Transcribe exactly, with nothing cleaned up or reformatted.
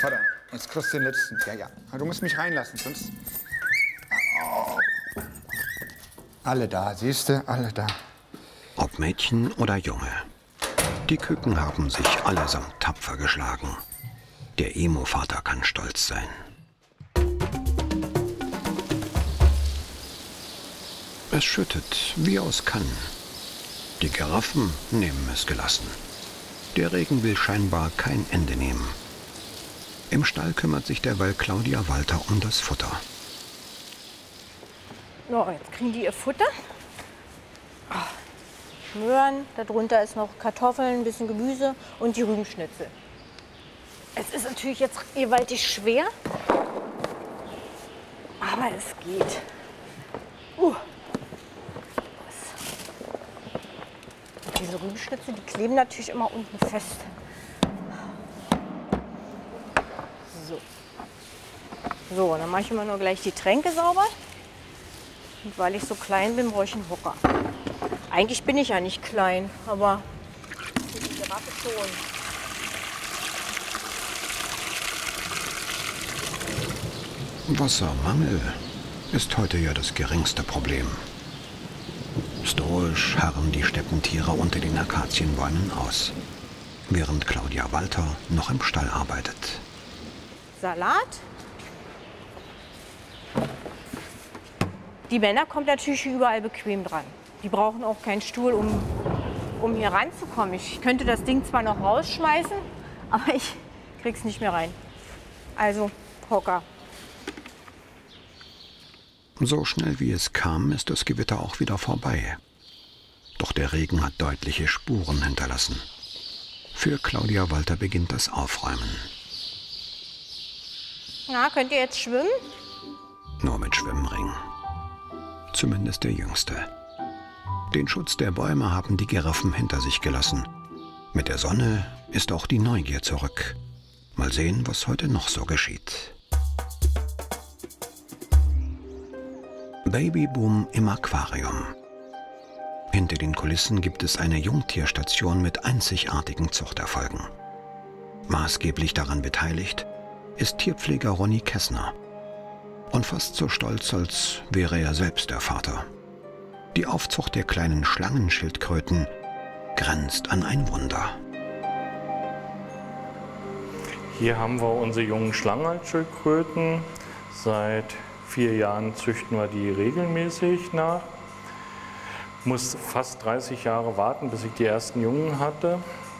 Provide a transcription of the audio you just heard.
Warte, jetzt kriegst du den letzten. Ja, ja. Du musst mich reinlassen, sonst... Oh. Alle da, siehst du? Alle da. Ob Mädchen oder Junge. Die Küken haben sich allesamt tapfer geschlagen. Der Emo-Vater kann stolz sein. Es schüttet wie aus Kannen. Die Giraffen nehmen es gelassen. Der Regen will scheinbar kein Ende nehmen. Im Stall kümmert sich derweil Claudia Walter um das Futter. So, jetzt kriegen die ihr Futter. Möhren, darunter ist noch Kartoffeln, ein bisschen Gemüse und die Rübenschnitzel. Es ist natürlich jetzt gewaltig schwer, aber es geht. Uh. Diese Rübenschnitzel, die kleben natürlich immer unten fest. So, so dann mache ich immer nur gleich die Tränke sauber. Und weil ich so klein bin, brauche ich einen Hocker. Eigentlich bin ich ja nicht klein, aber für die Giraffe schon. Wassermangel ist heute ja das geringste Problem. Stoisch harren die Steppentiere unter den Akazienbäumen aus, während Claudia Walter noch im Stall arbeitet. Salat. Die Männer kommen natürlich überall bequem dran. Die brauchen auch keinen Stuhl, um, um hier ranzukommen. Ich könnte das Ding zwar noch rausschmeißen, aber ich krieg's nicht mehr rein. Also Hocker. So schnell wie es kam, ist das Gewitter auch wieder vorbei. Doch der Regen hat deutliche Spuren hinterlassen. Für Claudia Walter beginnt das Aufräumen. Na, könnt ihr jetzt schwimmen? Nur mit Schwimmring. Zumindest der Jüngste. Den Schutz der Bäume haben die Giraffen hinter sich gelassen. Mit der Sonne ist auch die Neugier zurück. Mal sehen, was heute noch so geschieht. Babyboom im Aquarium. Hinter den Kulissen gibt es eine Jungtierstation mit einzigartigen Zuchterfolgen. Maßgeblich daran beteiligt ist Tierpfleger Ronny Kessner. Und fast so stolz, als wäre er selbst der Vater. Die Aufzucht der kleinen Schlangenschildkröten grenzt an ein Wunder. Hier haben wir unsere jungen Schlangenschildkröten. Seit vier Jahren züchten wir die regelmäßig nach. Muss fast dreißig Jahre warten, bis ich die ersten Jungen hatte.